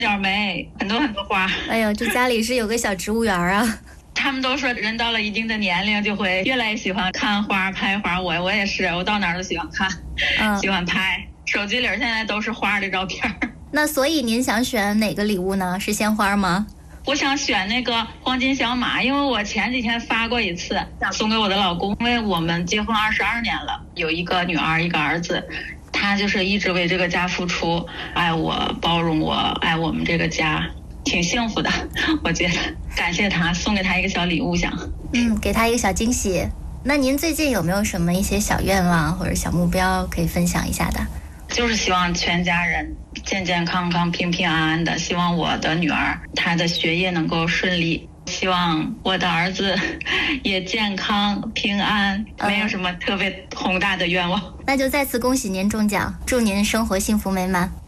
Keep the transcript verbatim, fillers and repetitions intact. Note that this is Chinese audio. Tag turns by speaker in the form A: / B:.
A: 点梅，很多很多花。
B: 哎呦，这家里是有个小植物园啊。
A: 他们都说人到了一定的年龄就会越来越喜欢看花拍花，我我也是，我到哪儿都喜欢看，嗯、喜欢拍，手机里现在都是花的照片。
B: 那所以您想选哪个礼物呢？是鲜花吗？
A: 我想选那个黄金小马，因为我前几天发过一次，想送给我的老公，因为我们结婚二十二年了，有一个女儿一个儿子，他就是一直为这个家付出，爱我包容我，爱我们这个家，挺幸福的。我觉得感谢他，送给他一个小礼物想
B: 嗯，给他一个小惊喜。那您最近有没有什么一些小愿望或者小目标可以分享一下的？
A: 就是希望全家人健健康康平平安安的，希望我的女儿她的学业能够顺利，希望我的儿子也健康平安，没有什么特别宏大的愿望。
B: 那就再次恭喜您中奖，祝您生活幸福美满。